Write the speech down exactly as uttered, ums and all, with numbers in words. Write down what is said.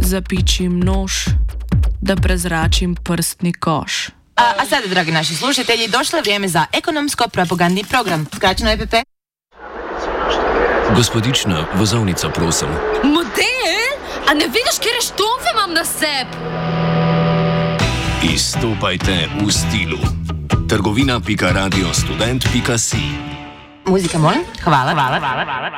zapičim nož, da prezračim prstni koš. A, a sada, dragi naši slušatelji, došlo je vrijeme za ekonomsko-propagandni program. Skraćeno E P P. Gospodična, vozovnica, prosim. Model? A ne vidiš, kjer štomfe imam na sebi? Izstopajte v stilu. trgovina pika radio student pika si. Muzika, molim. Hvala, hvala, hvala, hvala.